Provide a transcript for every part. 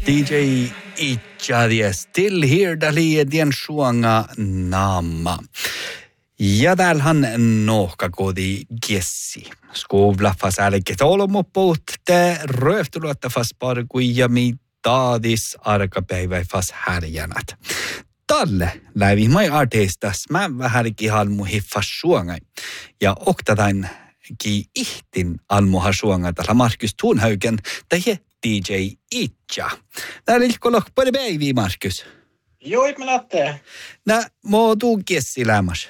DJ Itchadie Still Here dali dien suanga naama. Ja täällähän nohka kodi gessi. Skovlaffas älket olomupuutte röftuluottafas parkui ja mitadis arkapäiväifas härjänät. Talle läivi mai artistas mä vähärki halmu hiffas suangai. Ja oktatain ki ihtin almuha suanga tällä Markus Thunhaugen tähje DJ Itcha. Täällä ilkko lohpari päiviä, Markus. Joo, mä näette. Nä, mo tuu gessi lämmas.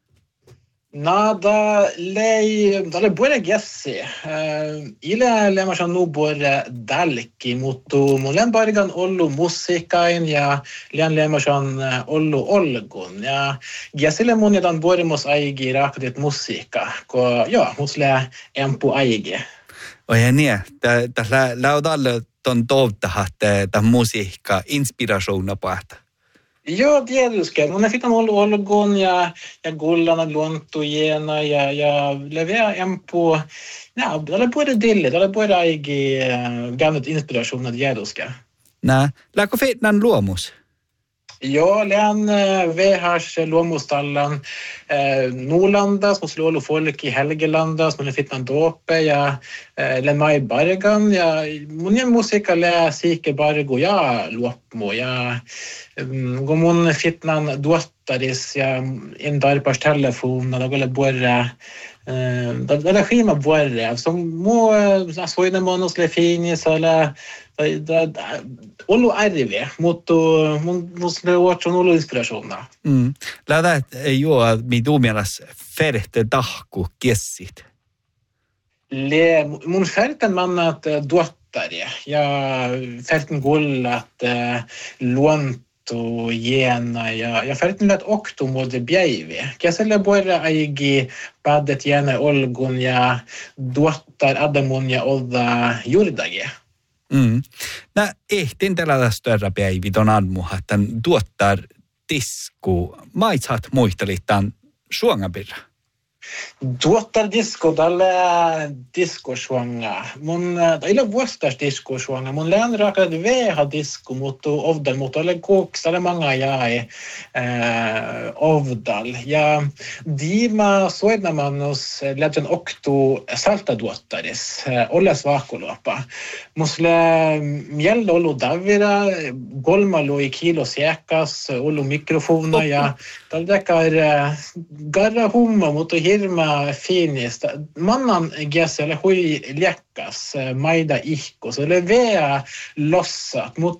Nada lei, dalle buone gessi. Ile lämmas nu både dalki mutu mulen bargan ollu musiikain ja lian lämmas ollu olgun. Ja gessille mun dan boremos aigi rakadit musiikka, ko joo, musle empu aigi. Oi niin, tällä laudalle ton toivottahat tämän musiikka inspirationa päätä. Joo, tietysti. Mun fitan olgun ja gullana luontu jena ja levea empu. Ja, dalle både dille, dalle både aigi gammalt inspirationa tietysti. Nä, läkö fitnan luomus? Joo, län VHs luomustallan Norlandas, mun slår folk i Helgelandas, mun fitnan dåpe ja län mai bargan ja mun musiikka lä siike bargo ja luopmo ja kun mun fitnan duottaris ja in darpars telefon ja golle borre det skima borre som må soina monos le finis eller Ollu arvi, mutta musta on ollut inspirationa. Lähdät juo minun mielestä färte tahku kessit. Mun färten mannat duottari ja färten gullat luonto jena ja färten lät okto mode bjäivi. Keselle borra aigi paddet jena olgun ja duottar adamun ja olda jurdagi. Nä ehtin tällä störra päivi ton anmuha, että tuottaa tisku. Maitsat muistelit tämän suongapirra? Tuottar disko tällä diskosuanga. Mun illa vuostas diskosuanga. Mun län rakat veha disko mutta ovdal mutta alle koks alle många jäi ovdal. Ja dima soidna manus lägen okto salta tuottaris olles vaakuluopa. Musle mjäll ollu davira golmalu i kilo siekas ollu mikrofona ja täldekar garra humma mutta hirma finista. Mannan gäs eller hui läkkas maida ihko så levea lossat mot